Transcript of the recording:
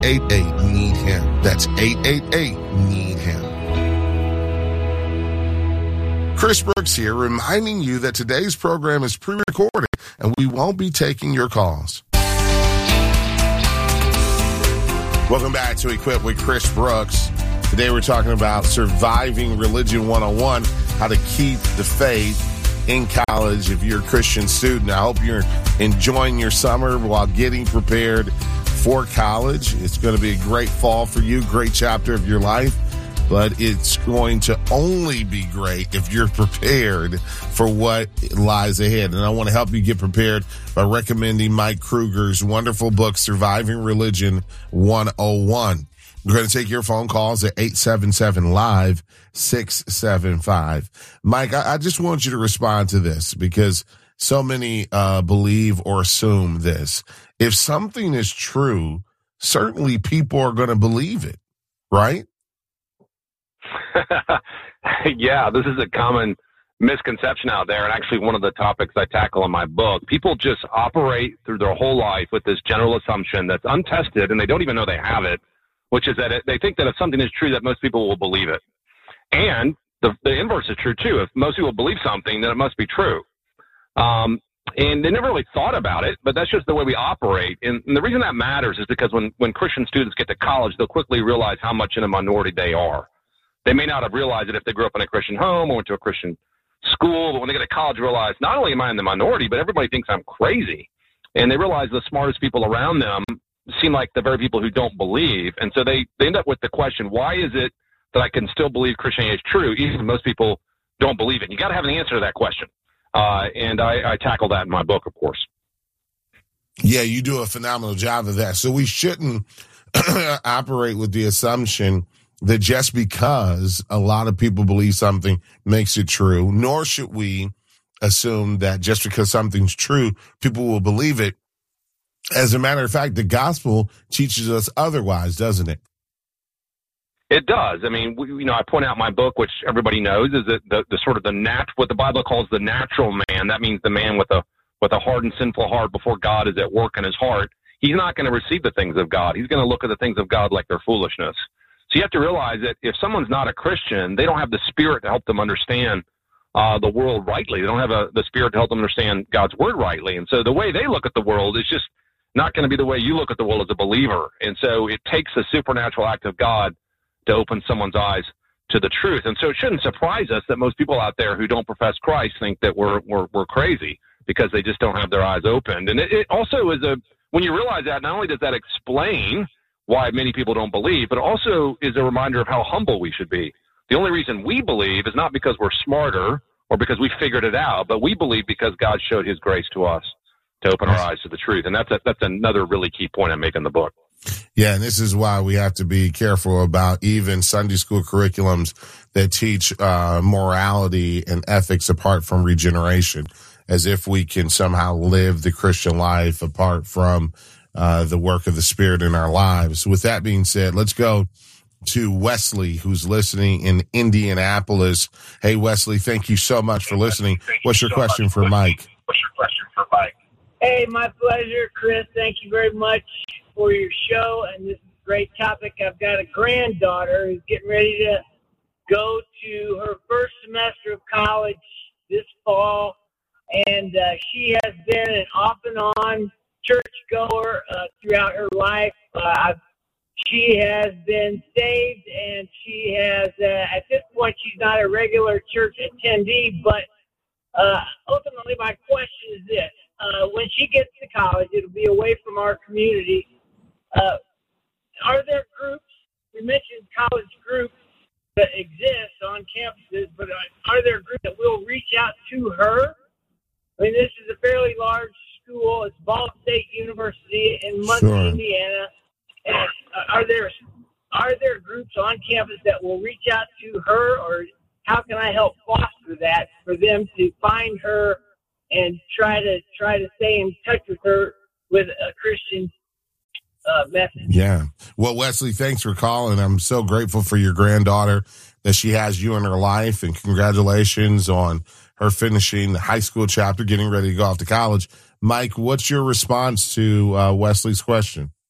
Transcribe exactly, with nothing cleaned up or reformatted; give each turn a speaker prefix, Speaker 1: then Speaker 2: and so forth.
Speaker 1: eight eight, need him. That's eight eight eight, need him. Chris Brooks here, reminding you that today's program is pre-recorded and we won't be taking your calls. Welcome back to Equip with Chris Brooks. Today we're talking about surviving religion one oh one, how to keep the faith in college if you're a Christian student. I hope you're enjoying your summer while getting prepared for college. It's going to be a great fall for you, great chapter of your life, but it's going to only be great if you're prepared for what lies ahead. And I want to help you get prepared by recommending Mike Kruger's wonderful book, Surviving Religion one oh one. We're going to take your phone calls at eight seven seven, live, six seven five. Mike, I, I just want you to respond to this because so many uh, believe or assume this. If something is true, certainly people are going to believe it, right?
Speaker 2: Yeah, this is a common misconception out there, and actually one of the topics I tackle in my book. People just operate through their whole life with this general assumption that's untested, and they don't even know they have it, which is that it, they think that if something is true, that most people will believe it. And the, the inverse is true, too. If most people believe something, then it must be true. Um, and they never really thought about it, but that's just the way we operate. And, and the reason that matters is because when, when Christian students get to college, they'll quickly realize how much in a minority they are. They may not have realized it if they grew up in a Christian home or went to a Christian school, but when they get to college, realize not only am I in the minority, but everybody thinks I'm crazy. And they realize the smartest people around them seem like the very people who don't believe. And so they, they end up with the question, why is it that I can still believe Christianity is true, even if most people don't believe it? You got to have an answer to that question. Uh, and I, I tackle that in my book, of course.
Speaker 1: Yeah, you do a phenomenal job of that. So we shouldn't operate with the assumption that just because a lot of people believe something makes it true, nor should we assume that just because something's true, people will believe it. As a matter of fact, the gospel teaches us otherwise, doesn't it?
Speaker 2: It does. I mean, we, you know, I point out in my book, which everybody knows, is that the, the sort of the nat, what the Bible calls the natural man. That means the man with a with a hard and sinful heart before God is at work in his heart. He's not going to receive the things of God. He's going to look at the things of God like they're foolishness. So you have to realize that if someone's not a Christian, they don't have the Spirit to help them understand uh, the world rightly. They don't have a, the Spirit to help them understand God's Word rightly. And so the way they look at the world is just not going to be the way you look at the world as a believer. And so it takes a supernatural act of God to open someone's eyes to the truth. And so it shouldn't surprise us that most people out there who don't profess Christ think that we're we're, we're crazy because they just don't have their eyes opened. And it, it also is a, when you realize that, not only does that explain why many people don't believe, but also is a reminder of how humble we should be. The only reason we believe is not because we're smarter or because we figured it out, but we believe because God showed his grace to us to open our eyes to the truth. And that's a, that's another really key point I make in the book.
Speaker 1: Yeah, and this is why we have to be careful about even Sunday school curriculums that teach uh, morality and ethics apart from regeneration, as if we can somehow live the Christian life apart from uh, the work of the Spirit in our lives. With that being said, let's go to Wesley, who's listening in Indianapolis. Hey, Wesley, thank you so much for listening. What's your question for Mike?
Speaker 3: What's your question for Mike? Hey, my pleasure, Chris. Thank you very much for your show and this great topic. I've got a granddaughter who's getting ready to go to her first semester of college this fall, and uh, she has been an off and on churchgoer uh, throughout her life. Uh, I've, she has been saved, and she has, uh, at this point, she's not a regular church attendee, but uh, ultimately my question is this. Uh, when she gets to college, it'll be away from our community. Uh, are there groups, we mentioned college groups that exist on campuses, but are, are there groups that will reach out to her? I mean, this is a fairly large school. It's Ball State University in Muncie, sure. Indiana. And uh, are there are there groups on campus that will reach out to her, or how can I help foster that for them to find her and try to try to stay in touch with her with a Christian uh, message?
Speaker 1: Yeah. Well, Wesley, thanks for calling. I'm so grateful for your granddaughter that she has you in her life, and congratulations on her finishing the high school chapter, getting ready to go off to college. Mike, what's your response to uh, Wesley's question?